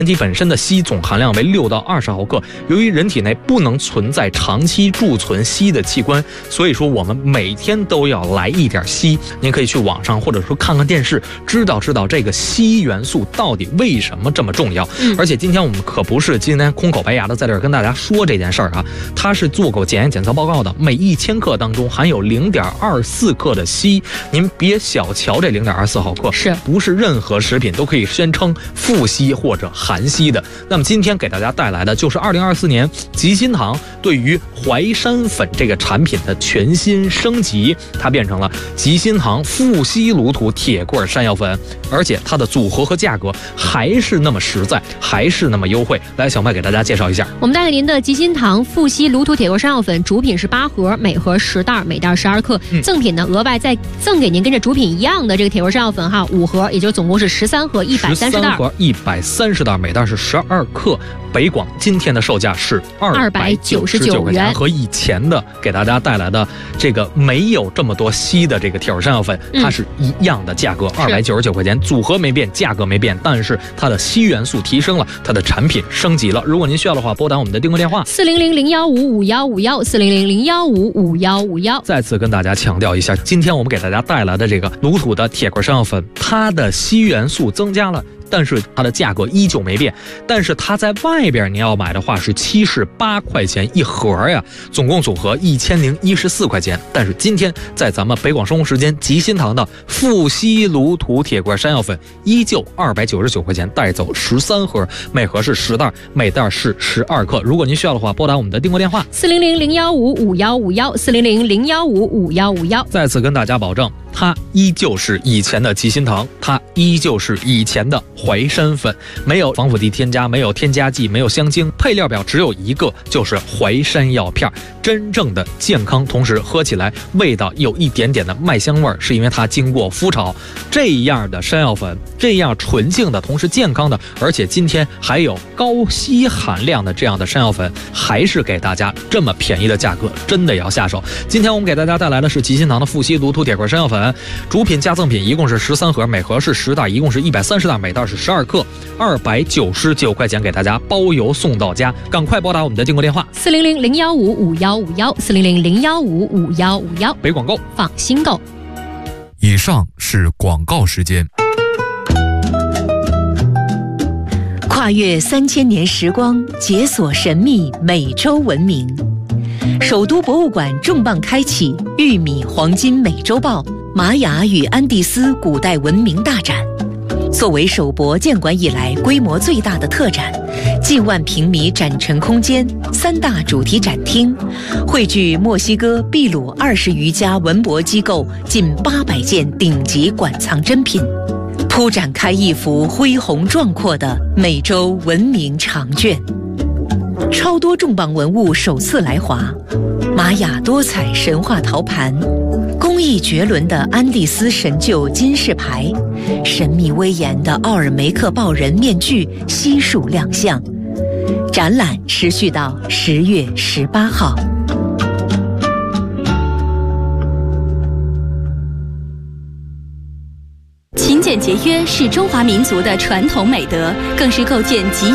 人体本身的硒总含量为6到20毫克。由于人体内不能存在长期贮存硒的器官，所以说我们每天都要来一点硒。您可以去网上或者说看看电视，知道这个硒元素到底为什么这么重要。而且今天我们可不是今天空口白牙的在这儿跟大家说这件事儿啊，它是做过检验检测报告的，每1000克当中含有0.24克的硒。您别小瞧这0.24毫克，不是任何食品都可以宣称富硒或者含硒的。那么今天给大家带来的就是2024年吉心堂对于淮山粉这个产品的全新升级，它变成了吉心堂富硒卤土铁棍山药粉，而且它的组合和价格还是那么实在，还是那么优惠。来，小麦给大家介绍一下， 我们带给您的吉心堂富硒卤土铁棍山药粉，主品是8盒，每盒10袋，每袋12克。赠品呢，额外再赠给您跟这主品一样的这个铁棍山药粉哈，5盒，也就总共是13盒130袋。 13盒130袋，每袋是12克。北广今天的售价是299元，和以前的给大家带来的这个没有这么多硒的这个铁棍山药粉，它是一样的价格，299块钱，组合没变，价格没变，但是它的硒元素提升了，它的产品升级了。如果您需要的话，拨打我们的订购电话 400-015-5151，400-015-5151。 再次跟大家强调一下，今天我们给大家带来的这个卤土的铁棍山药粉，它的硒元素增加了，但是它的价格依旧没变，但是它在外边你要买的话是78块钱一盒呀，总共组合1014块钱。但是今天在咱们北广生活时间吉心堂的富硒卤土铁棍山药粉依旧299块钱，带走13盒，每盒是10袋，每袋是12克。如果您需要的话，拨打我们的订购电话 400-015-5151，400-015-5151。 再次跟大家保证，它依旧是以前的吉心堂，它依旧是以前的淮山粉，没有防腐剂添加，没有添加剂，没有香精，配料表只有一个，就是淮山药片，真正的健康，同时喝起来味道有一点点的麦香味，是因为它经过麸炒。这样的山药粉，这样纯净的，同时健康的，而且今天还有高硒含量的这样的山药粉，还是给大家这么便宜的价格，真的要下手。今天我们给大家带来的是吉心堂的富硒卤土铁棍山药粉，主品加赠品一共是13盒，每盒是10袋，一共是130袋，每袋是12克，299块钱给大家包邮送到家。赶快拨打我们的订购电话 400-015-5151，400-015-5151。 北广购， 放心购。 以上是广告时间。 跨越3000年时光，解锁神秘美洲文明。首都博物馆重磅开启玉米黄金美洲豹玛雅与安第斯古代文明大展。作为首博建馆以来规模最大的特展，近万平米展陈空间，3大主题展厅，汇聚墨西哥、秘鲁20余家文博机构近800件顶级馆藏珍品，铺展开一幅恢宏壮阔的美洲文明长卷。超多重磅文物首次来华，玛雅多彩神话陶盘，工艺绝伦的安第斯神旧金饰牌，神秘威严的奥尔梅克豹人面具悉数亮相。展览持续到10月18号。 勤俭节约是中华民族的传统美德，更是构建吉